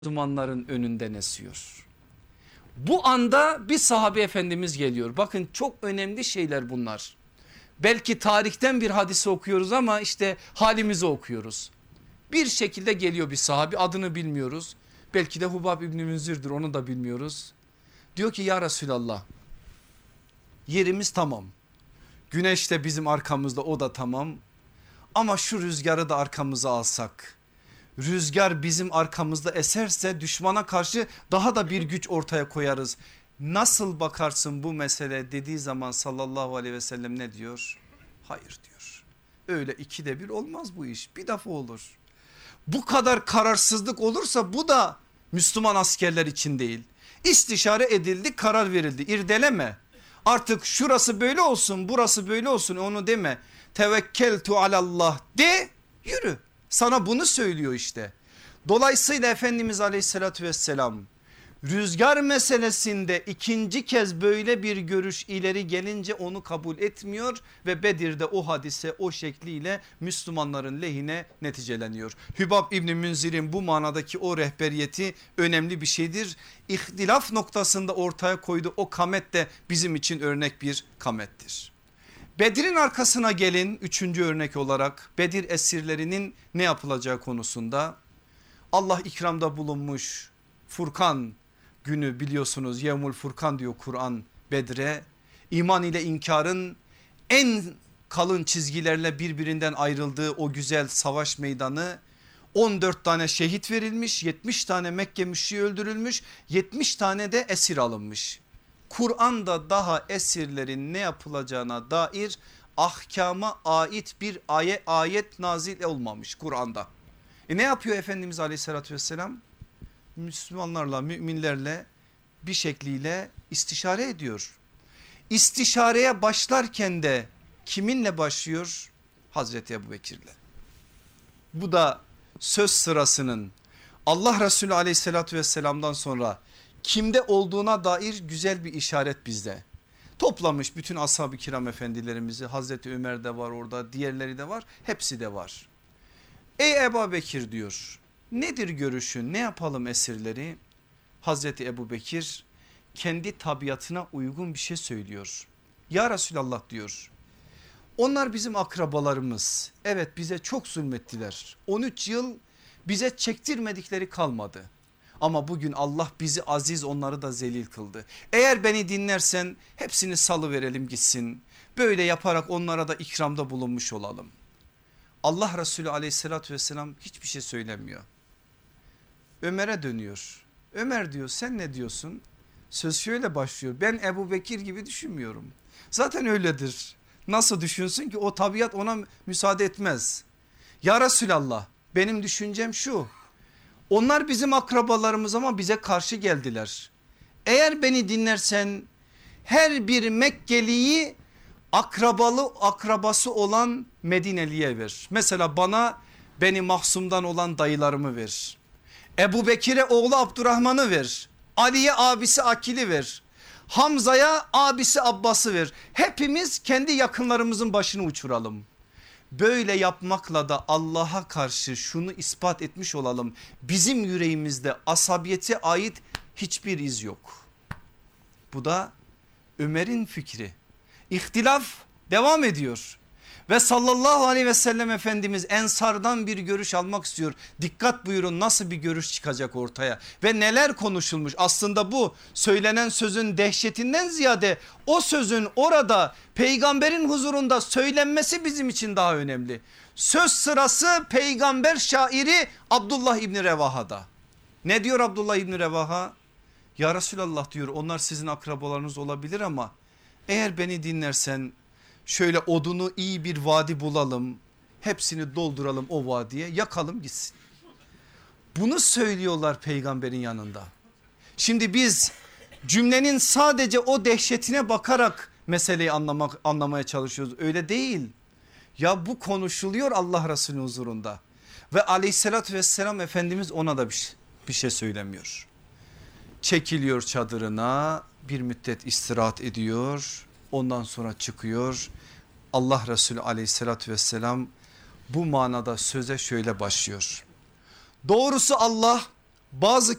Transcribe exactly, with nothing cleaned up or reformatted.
Müslümanların önünden esiyor. Bu anda bir sahabe efendimiz geliyor. Bakın çok önemli şeyler bunlar. Belki tarihten bir hadise okuyoruz ama işte halimizi okuyoruz. Bir şekilde geliyor bir sahabe, adını bilmiyoruz. Belki de Hubab İbni Münzir'dir, onu da bilmiyoruz. Diyor ki ya Resulallah, yerimiz tamam. Güneş de bizim arkamızda, o da tamam. Ama şu rüzgarı da arkamıza alsak. Rüzgar bizim arkamızda eserse düşmana karşı daha da bir güç ortaya koyarız. Nasıl bakarsın bu mesele dediği zaman sallallahu aleyhi ve sellem ne diyor? Hayır diyor. Öyle ikide bir olmaz bu iş, bir defa olur. Bu kadar kararsızlık olursa bu da Müslüman askerler için değil. İstişare edildi, karar verildi, irdeleme. Artık şurası böyle olsun, burası böyle olsun, onu deme. Tevekkeltu alallah de, yürü. Sana bunu söylüyor işte. Dolayısıyla Efendimiz aleyhissalatü vesselam rüzgar meselesinde ikinci kez böyle bir görüş ileri gelince onu kabul etmiyor ve Bedir'de o hadise o şekliyle Müslümanların lehine neticeleniyor. Hübab İbni Münzir'in bu manadaki o rehberiyeti önemli bir şeydir. İhtilaf noktasında ortaya koyduğu o kamet de bizim için örnek bir kamettir. Bedir'in arkasına gelin, üçüncü örnek olarak Bedir esirlerinin ne yapılacağı konusunda. Allah ikramda bulunmuş, Furkan günü biliyorsunuz, Yevmul Furkan diyor Kur'an Bedir'e. İman ile inkarın en kalın çizgilerle birbirinden ayrıldığı o güzel savaş meydanı. on dört tane şehit verilmiş, yetmiş tane Mekke müşriği öldürülmüş, yetmiş tane de esir alınmış. Kur'an'da daha esirlerin ne yapılacağına dair ahkama ait bir ayet, ayet nazil olmamış Kur'an'da. E ne yapıyor Efendimiz aleyhissalatü vesselam? Müslümanlarla, müminlerle bir şekliyle istişare ediyor. İstişareye başlarken de kiminle başlıyor? Hazreti Ebubekir'le. Bu da söz sırasının Allah Resulü aleyhissalatü vesselam'dan sonra kimde olduğuna dair güzel bir işaret bizde. Toplamış bütün ashab-ı kiram efendilerimizi, Hazreti Ömer de var orada, diğerleri de var, hepsi de var. Ey Ebubekir diyor, nedir görüşün, ne yapalım esirleri? Hazreti Ebubekir kendi tabiatına uygun bir şey söylüyor. Ya Resulallah diyor, onlar bizim akrabalarımız, evet bize çok zulmettiler, on üç yıl bize çektirmedikleri kalmadı. Ama bugün Allah bizi aziz, onları da zelil kıldı. Eğer beni dinlersen hepsini salıverelim gitsin. Böyle yaparak onlara da ikramda bulunmuş olalım. Allah Resulü aleyhissalatü vesselam hiçbir şey söylemiyor. Ömer'e dönüyor. Ömer diyor, sen ne diyorsun? Söz şöyle başlıyor. Ben Ebubekir gibi düşünmüyorum. Zaten öyledir. Nasıl düşünsün ki, o tabiat ona müsaade etmez. Ya Resulallah, benim düşüncem şu. Onlar bizim akrabalarımız ama bize karşı geldiler. Eğer beni dinlersen her bir Mekkeliyi akrabalı akrabası olan Medineli'ye ver. Mesela bana Beni Mahsum'dan olan dayılarımı ver. Ebu Bekir'e oğlu Abdurrahman'ı ver. Ali'ye abisi Akil'i ver. Hamza'ya abisi Abbas'ı ver. Hepimiz kendi yakınlarımızın başını uçuralım. Böyle yapmakla da Allah'a karşı şunu ispat etmiş olalım: bizim yüreğimizde asabiyete ait hiçbir iz yok. Bu da Ömer'in fikri. İhtilaf devam ediyor ve sallallahu aleyhi ve sellem Efendimiz Ensar'dan bir görüş almak istiyor. Dikkat buyurun, nasıl bir görüş çıkacak ortaya ve neler konuşulmuş. Aslında bu söylenen sözün dehşetinden ziyade o sözün orada peygamberin huzurunda söylenmesi bizim için daha önemli. Söz sırası peygamber şairi Abdullah İbni Revaha'da. Ne diyor Abdullah İbni Revaha? Ya Resulallah diyor, onlar sizin akrabalarınız olabilir ama eğer beni dinlersen şöyle odunu iyi bir vadi bulalım, hepsini dolduralım o vadiye, yakalım gitsin. Bunu söylüyorlar peygamberin yanında. Şimdi biz cümlenin sadece o dehşetine bakarak meseleyi anlamak, anlamaya çalışıyoruz. Öyle değil. Ya bu konuşuluyor Allah Resulü huzurunda ve aleyhissalatü vesselam Efendimiz ona da bir şey, bir şey söylemiyor. Çekiliyor çadırına, bir müddet istirahat ediyor, ondan sonra çıkıyor. Allah Resulü aleyhissalatü vesselam bu manada söze şöyle başlıyor: doğrusu Allah bazı